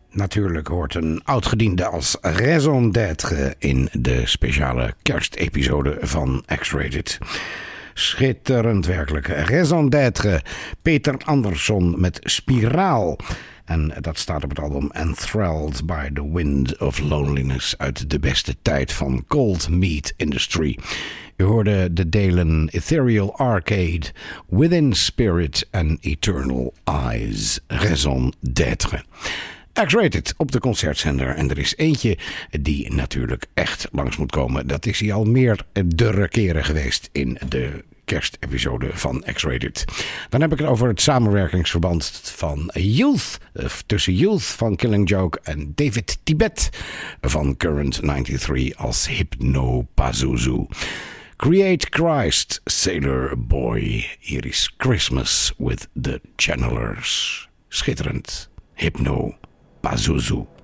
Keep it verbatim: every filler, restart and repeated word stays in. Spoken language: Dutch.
Natuurlijk hoort een oudgediende als raison d'être in de speciale kerstepisode van X-Rated. Schitterend werkelijk. Raison d'être. Peter Andersson met Spiraal. En dat staat op het album Enthralled by the Wind of Loneliness uit de beste tijd van Cold Meat Industry. U hoorde de delen Ethereal Arcade, Within Spirit en Eternal Eyes. Raison d'être. X-Rated op de concertzender. En er is eentje die natuurlijk echt langs moet komen. Dat is hij al meerdere keren geweest in de kerstepisode van X-Rated. Dan heb ik het over het samenwerkingsverband van Youth. Tussen Youth van Killing Joke en David Tibet van Current negenennegentig als Hypno Pazuzu. Create Christ, Sailor Boy. Hier is Christmas with the Channelers. Schitterend. Hypno Pazuzu.